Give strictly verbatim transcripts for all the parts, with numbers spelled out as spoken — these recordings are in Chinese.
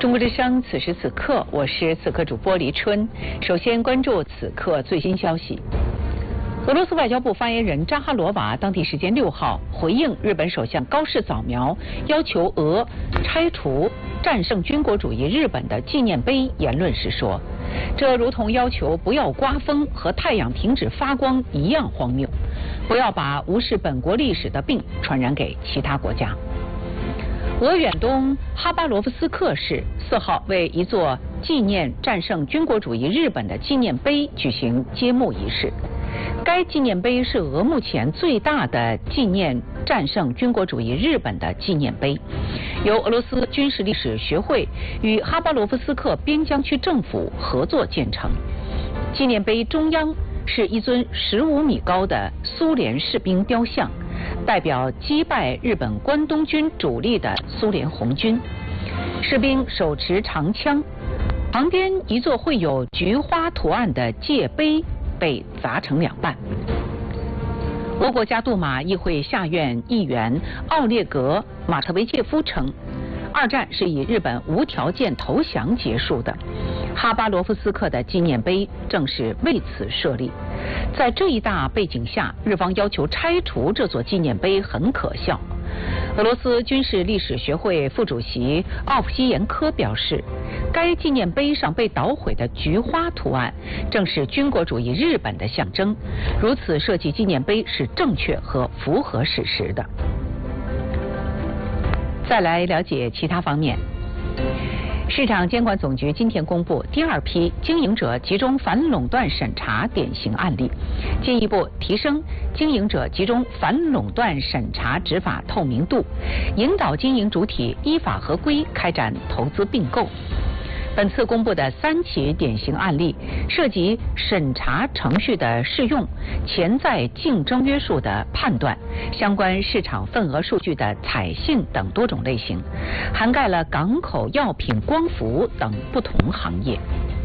中国之声，此时此刻，我是此刻主播黎春。首先关注此刻最新消息。俄罗斯外交部发言人扎哈罗娃当地时间六号回应日本首相高市早苗要求俄拆除战胜军国主义日本的纪念碑言论时说，这如同要求不要刮风和太阳停止发光一样荒谬，不要把无视本国历史的病传染给其他国家。俄远东哈巴罗夫斯克市四号为一座纪念战胜军国主义日本的纪念碑举行揭幕仪式。该纪念碑是俄目前最大的纪念战胜军国主义日本的纪念碑，由俄罗斯军事历史学会与哈巴罗夫斯克边疆区政府合作建成。纪念碑中央是一尊十五米高的苏联士兵雕像，代表击败日本关东军主力的苏联红军。士兵手持长枪，旁边一座绘有菊花图案的界碑被砸成两半。俄国家杜马议会下院议员奥列格·马特维切夫称，二战是以日本无条件投降结束的，哈巴罗夫斯克的纪念碑正是为此设立。在这一大背景下，日方要求拆除这座纪念碑很可笑。俄罗斯军事历史学会副主席奥夫西延科表示，该纪念碑上被捣毁的菊花图案正是军国主义日本的象征，如此设计纪念碑是正确和符合史实的。再来了解其他方面。市场监管总局今天公布第二批经营者集中反垄断审查典型案例，进一步提升经营者集中反垄断审查执法透明度，引导经营主体依法合规开展投资并购。本次公布的三起典型案例涉及审查程序的适用、潜在竞争约束的判断、相关市场份额数据的采信等多种类型，涵盖了港口、药品、光伏等不同行业。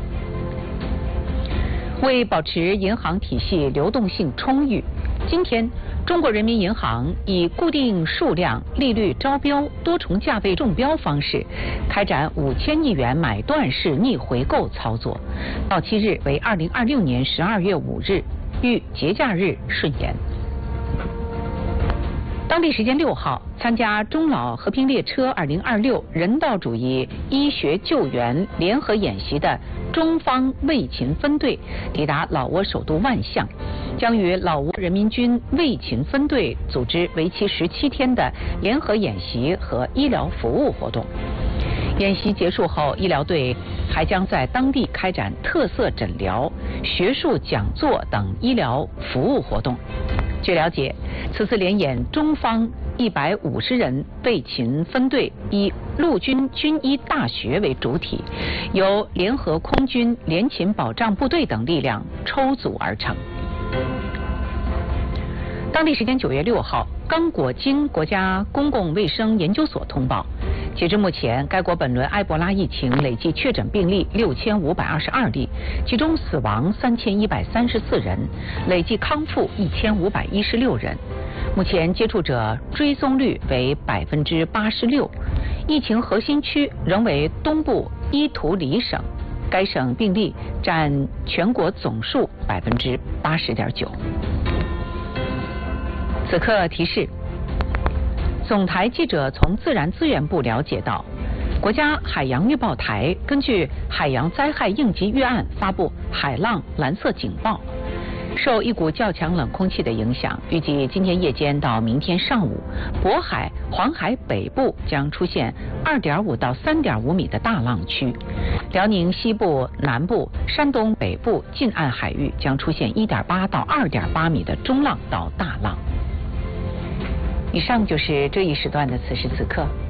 为保持银行体系流动性充裕，今天中国人民银行以固定数量、利率招标、多重价位中标方式开展五千亿元买断式逆回购操作，到期日为二零二六年十二月五日，遇节假日顺延。当地时间六号，参加中老和平列车二零二六人道主义医学救援联合演习的中方卫勤分队抵达老挝首都万象，将与老挝人民军卫勤分队组织为期十七天的联合演习和医疗服务活动。演习结束后，医疗队还将在当地开展特色诊疗、学术讲座等医疗服务活动。据了解，此次联演中方一百五十人卫勤分队以陆军军医大学为主体，由联合空军联勤保障部队等力量抽组而成。当地时间九月六号，刚果金国家公共卫生研究所通报，截至目前，该国本轮埃博拉疫情累计确诊病例六千五百二十二例，其中死亡三千一百三十四人，累计康复一千五百一十六人。目前接触者追踪率为百分之八十六，疫情核心区仍为东部伊图里省，该省病例占全国总数百分之八十点九。此刻提示。总台记者从自然资源部了解到，国家海洋预报台根据海洋灾害应急预案发布海浪蓝色警报。受一股较强冷空气的影响，预计今天夜间到明天上午，渤海、黄海北部将出现二点五到三点五米的大浪区，辽宁西部、南部、山东北部近岸海域将出现一点八到二点八米的中浪到大浪。以上就是这一时段的此时此刻。